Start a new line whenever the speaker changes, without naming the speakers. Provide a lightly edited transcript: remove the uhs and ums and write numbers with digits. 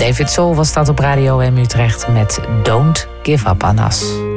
David Soul was dat op Radio M Utrecht met Don't Give Up on Us.